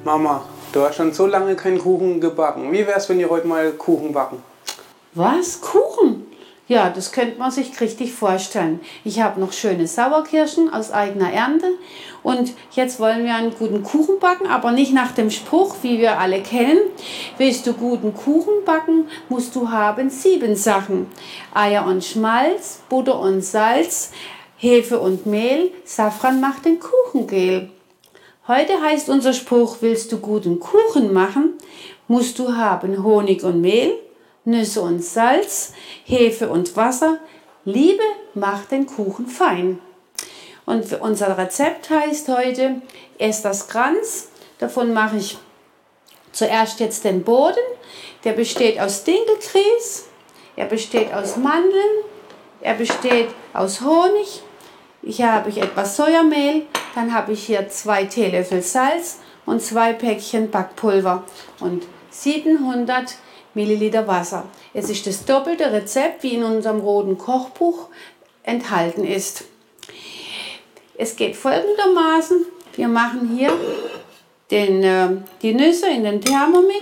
Mama, du hast schon so lange keinen Kuchen gebacken. Wie wär's, wenn wir heute mal Kuchen backen? Was? Kuchen? Ja, das könnte man sich richtig vorstellen. Ich habe noch schöne Sauerkirschen aus eigener Ernte und jetzt wollen wir einen guten Kuchen backen, aber nicht nach dem Spruch, wie wir alle kennen. Willst du guten Kuchen backen, musst du haben 7 Sachen. Eier und Schmalz, Butter und Salz, Hefe und Mehl, Safran macht den Kuchengel. Heute heißt unser Spruch, willst du guten Kuchen machen, musst du haben Honig und Mehl, Nüsse und Salz, Hefe und Wasser. Liebe macht den Kuchen fein. Und unser Rezept heißt heute Esthers Kranz. Davon mache ich zuerst jetzt den Boden. Der besteht aus Dinkelgrieß, er besteht aus Mandeln, er besteht aus Honig. Hier habe ich etwas Sojamehl, dann habe ich hier 2 Teelöffel Salz und 2 Päckchen Backpulver und 700 Milliliter Wasser. Es ist das doppelte Rezept, wie in unserem roten Kochbuch enthalten ist. Es geht folgendermaßen: Wir machen hier die Nüsse in den Thermomix.